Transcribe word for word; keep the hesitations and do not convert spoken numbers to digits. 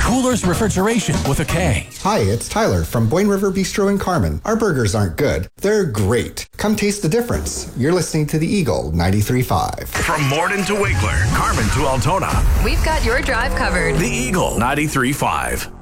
Coolers Refrigeration with a K. Hi, it's Tyler from Boyne River Bistro in Carmen. Our burgers aren't good. They're great. Come taste the difference. You're listening to the Eagle ninety-three point five. From Morden to Winkler, Carmen to Altona. We've got your drive covered. The Eagle ninety-three point five.